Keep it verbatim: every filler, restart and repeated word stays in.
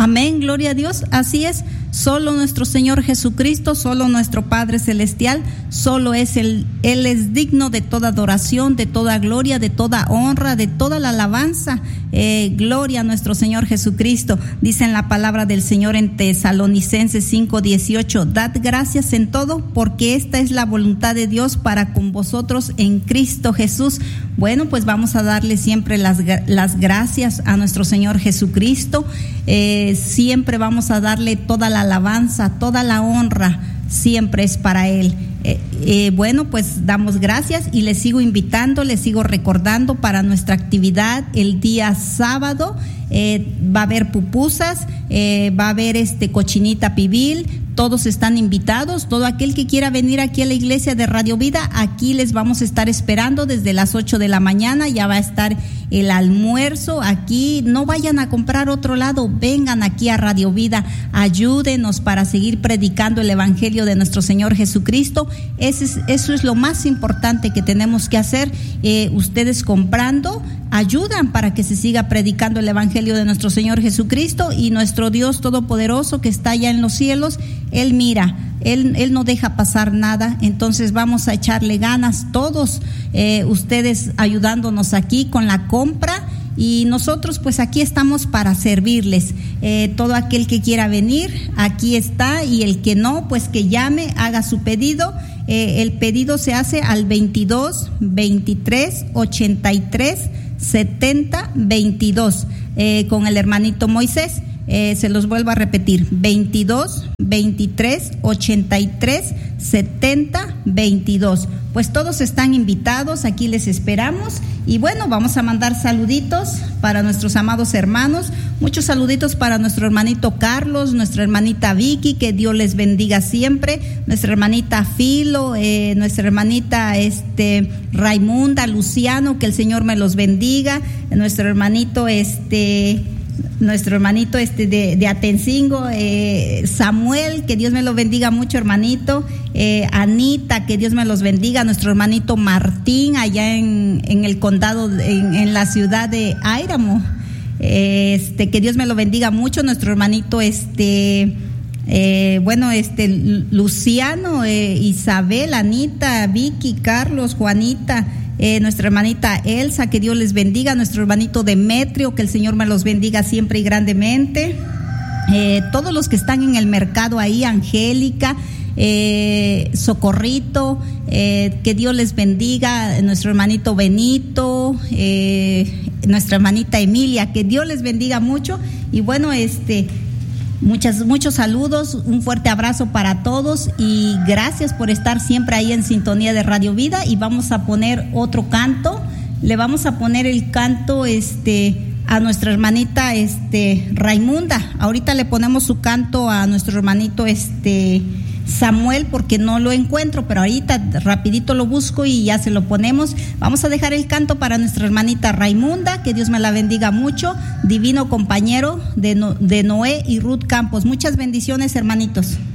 Amén, gloria a Dios, así es. Solo nuestro Señor Jesucristo, solo nuestro Padre Celestial, solo es el, Él es digno de toda adoración, de toda gloria, de toda honra, de toda la alabanza. Eh, gloria a nuestro Señor Jesucristo. Dice en la palabra del Señor en Tesalonicenses cinco dieciocho, dad gracias en todo, porque esta es la voluntad de Dios para con vosotros en Cristo Jesús. Bueno, pues vamos a darle siempre las, las gracias a nuestro Señor Jesucristo. Eh, siempre vamos a darle toda la alabanza, toda la honra, siempre es para Él. Eh, eh, bueno, pues damos gracias y les sigo invitando, les sigo recordando para nuestra actividad el día sábado. Eh, va a haber pupusas, eh, va a haber este cochinita pibil, todos están invitados, todo aquel que quiera venir aquí a la iglesia de Radio Vida, aquí les vamos a estar esperando desde las ocho de la mañana, ya va a estar el almuerzo aquí, no vayan a comprar otro lado, vengan aquí a Radio Vida, ayúdenos para seguir predicando el evangelio de nuestro Señor Jesucristo. Ese es, eso es lo más importante que tenemos que hacer. Eh, ustedes comprando ayudan para que se siga predicando el evangelio de nuestro Señor Jesucristo, y nuestro Dios todopoderoso que está allá en los cielos, Él mira, Él, Él no deja pasar nada. Entonces vamos a echarle ganas todos, eh, ustedes ayudándonos aquí con la compra, y nosotros pues aquí estamos para servirles. Eh, todo aquel que quiera venir, aquí está, y el que no, pues que llame, haga su pedido. Eh, el pedido se hace al veintidós, veintitrés, ochenta y tres, setenta, veintidós, eh, con el hermanito Moisés. Eh, se los vuelvo a repetir, veintidós, veintitrés, ochenta y tres, setenta, veintidós. Pues todos están invitados, aquí les esperamos. Y bueno, vamos a mandar saluditos para nuestros amados hermanos, muchos saluditos para nuestro hermanito Carlos, nuestra hermanita Vicky, que Dios les bendiga siempre, nuestra hermanita Filo, eh, nuestra hermanita este Raimunda, Luciano, que el Señor me los bendiga, nuestro hermanito este nuestro hermanito este de, de Atencingo, eh, Samuel, que Dios me lo bendiga mucho, hermanito, eh, Anita, que Dios me los bendiga, nuestro hermanito Martín, allá en, en el condado, en, en la ciudad de Airamo, eh, este, que Dios me lo bendiga mucho, nuestro hermanito este eh, bueno, este Luciano, eh, Isabel, Anita, Vicky, Carlos, Juanita, Eh, nuestra hermanita Elsa, que Dios les bendiga, nuestro hermanito Demetrio, que el Señor me los bendiga siempre y grandemente, eh, todos los que están en el mercado ahí, Angélica, eh, Socorrito, eh, que Dios les bendiga, nuestro hermanito Benito, eh, nuestra hermanita Emilia, que Dios les bendiga mucho. Y bueno, este Muchas, muchos saludos, un fuerte abrazo para todos y gracias por estar siempre ahí en sintonía de Radio Vida. Y vamos a poner otro canto, le vamos a poner el canto este a nuestra hermanita este Raimunda. Ahorita le ponemos su canto a nuestro hermanito este Samuel, porque no lo encuentro, pero ahorita rapidito lo busco y ya se lo ponemos. Vamos a dejar el canto para nuestra hermanita Raimunda, que Dios me la bendiga mucho, divino compañero de, no, de Noé y Ruth Campos. Muchas bendiciones, hermanitos.